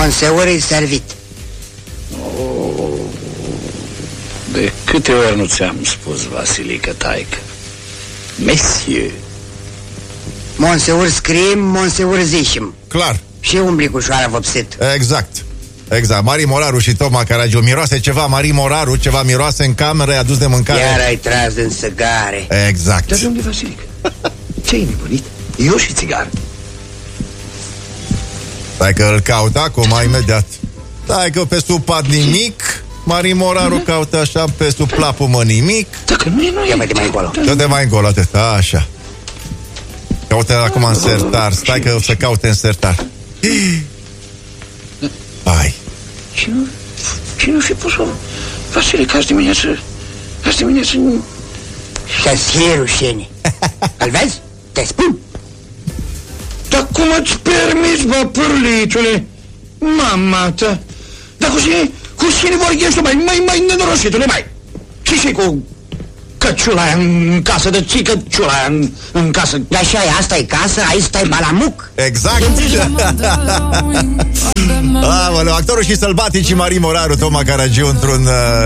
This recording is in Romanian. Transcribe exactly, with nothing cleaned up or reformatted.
Monsieur e servit. Oh, de câte ori nu ți-am spus, Vasilică, taică? Monsieur. Monsieur scrim, Monsieur zicem. Clar. Și umbli cu șoara vopsit. Exact. Exact. Mari Moraru și Toma Caragiu. Miroase ceva, Mari Moraru, ceva miroase în cameră, i-a dus de mâncare. Iar ai tras din țigare. Exact. Dar de unde, Vasilică? Ce-ai nebunit? Eu și țigar. Stai că îl caut acum, imediat. Stai că pe sub pat nimic. Mari Moraru caută așa pe sub plapumă nimic. Dacă nu e, nu e. Ia mai de mai încolo. Dă-te mai încolo, atât, așa. Caute acum în sertar. Stai că o să caute în sertar. Hai. Cine, cine fi pus-o? Vasilică, azi dimineață, azi dimineață... Să-ți fie rușine. Îl vezi? Te spun. Dar cum îți permiți, bă, pârlitule? Mama ta. Dar cu cine, cu cine vorbești, mai, mai, mai nenorositule, mai? Ce și cu căciula în casă, de ce căciula în, în casă? Așa e, asta e casă, aici stai balamuc. Exact. Aoleu, actorul și sălbaticii Mari Moraru, Toma Caragiu într-un uh,